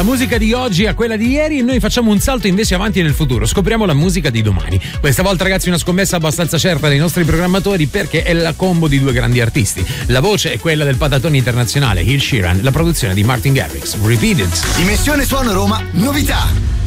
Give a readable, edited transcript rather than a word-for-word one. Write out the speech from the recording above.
la musica di oggi a quella di ieri e noi facciamo un salto invece avanti nel futuro. Scopriamo la musica di domani. Questa volta, ragazzi, una scommessa abbastanza certa dei nostri programmatori perché è la combo di due grandi artisti. La voce è quella del patatone internazionale Ed Sheeran, la produzione di Martin Garrix. Repeat It. Dimensione Suono Roma, novità.